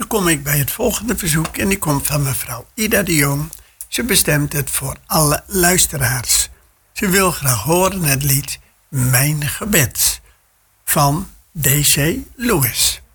Dan kom ik bij het volgende verzoek en die komt van mevrouw Ida de Jong. Ze bestemt het voor alle luisteraars. Ze wil graag horen het lied Mijn Gebed van D.C. Lewis.